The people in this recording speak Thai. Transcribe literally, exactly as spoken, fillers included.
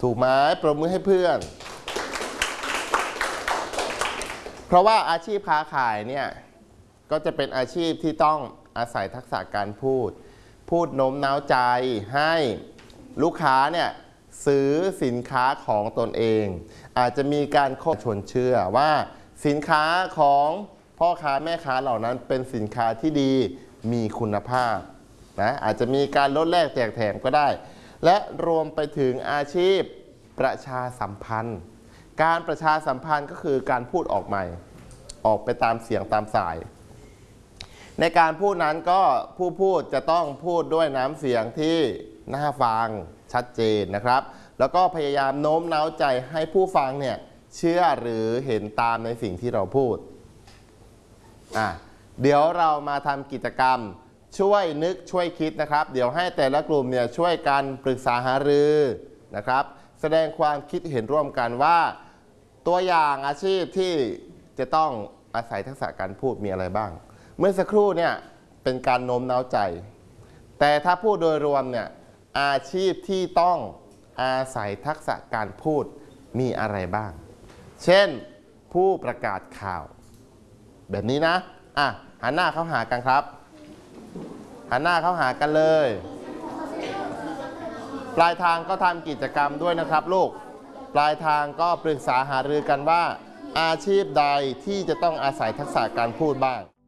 ถูกไหมปรบมือให้เพื่อนเพราะว่าอาชีพค้าขายเนี่ยก็จะเป็นอาชีพที่ต้องอาศัยทักษะการพูดพูดโน้มน้าวใจให้ลูกค้าเนี่ยซื้อสินค้าของตนเองอาจจะมีการโค้ชวนเชื่อว่าสินค้าของพ่อค้าแม่ค้าเหล่านั้นเป็นสินค้าที่ดีมีคุณภาพนะอาจจะมีการลดแลกแจกแถมก็ได้และรวมไปถึงอาชีพประชาสัมพันธ์การประชาสัมพันธ์ก็คือการพูดออกใหม่ออกไปตามเสียงตามสายในการพูดนั้นก็ผู้พูดจะต้องพูดด้วยน้ำเสียงที่น่าฟังชัดเจนนะครับแล้วก็พยายามโน้มน้าวใจให้ผู้ฟังเนี่ยเชื่อหรือเห็นตามในสิ่งที่เราพูดอ่ะเดี๋ยวเรามาทำกิจกรรมช่วยนึกช่วยคิดนะครับเดี๋ยวให้แต่ละกลุ่มเนี่ยช่วยกันปรึกษาหารือนะครับแสดงความคิดเห็นร่วมกันว่าตัวอย่างอาชีพที่จะต้องอาศัยทักษะการพูดมีอะไรบ้างเมื่อสักครู่เนี่ยเป็นการโน้มน้าวใจแต่ถ้าพูดโดยรวมเนี่ยอาชีพที่ต้องอาศัยทักษะการพูดมีอะไรบ้างเช่นผู้ประกาศข่าวแบบนี้นะอ่ะหันหน้าเข้าหากันครับหันหน้าเข้าหากันเลยปลายทางก็ทำกิจกรรมด้วยนะครับลูกปลายทางก็ปรึกษาหารือกันว่าอาชีพใดที่จะต้องอาศัยทักษะการพูดบ้าง